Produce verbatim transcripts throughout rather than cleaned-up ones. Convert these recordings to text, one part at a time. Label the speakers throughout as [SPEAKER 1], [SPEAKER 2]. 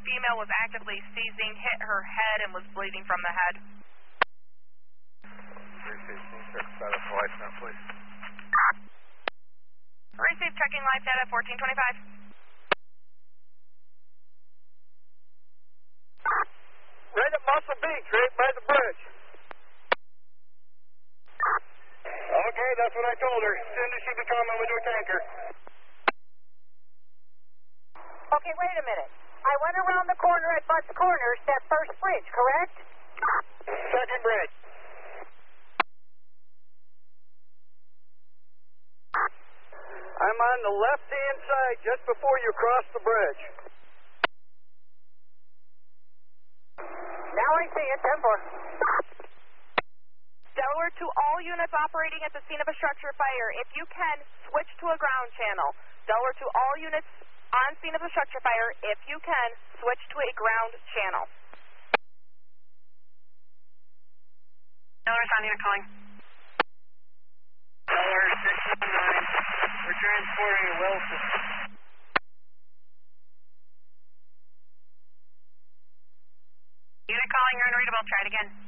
[SPEAKER 1] female was actively seizing, hit her head, and was bleeding from the head.
[SPEAKER 2] Received, check status of life now, please.
[SPEAKER 1] Received, checking live data, fourteen twenty-five.
[SPEAKER 3] Right at Muscle Beach, right by the bridge. Okay, that's what I told her. As soon as she be coming with her tanker.
[SPEAKER 4] Okay, wait a minute. I went around the corner at Butts Corners, that first bridge, correct?
[SPEAKER 3] Second bridge. I'm on the left-hand side just before you cross the bridge.
[SPEAKER 4] Now I see it, ten four.
[SPEAKER 1] Delaware to all units operating at the scene of a structure fire. If you can, switch to a ground channel. Delaware to all units on scene of a structure fire. If you can, switch to a ground channel. Delaware, on unit calling.
[SPEAKER 3] Delaware six one nine. We're transporting a Wilson.
[SPEAKER 1] Unit calling, you're unreadable. Try it again.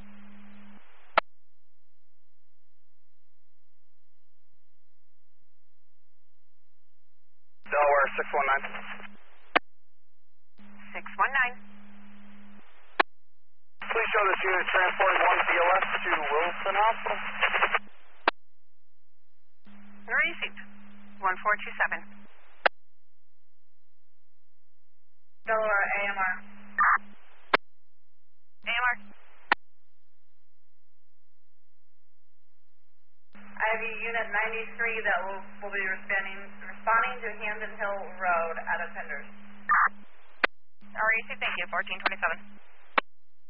[SPEAKER 2] Delaware six one nine.
[SPEAKER 1] six one nine.
[SPEAKER 2] Please show this unit transporting one B L S to Wilson Hospital.
[SPEAKER 1] Received. one four two seven.
[SPEAKER 4] Delaware, A M R.
[SPEAKER 1] A M R.
[SPEAKER 4] I have a unit ninety-three that will, will be responding, responding to Hamden Hill Road out of Penders.
[SPEAKER 1] Received, thank you, fourteen twenty-seven.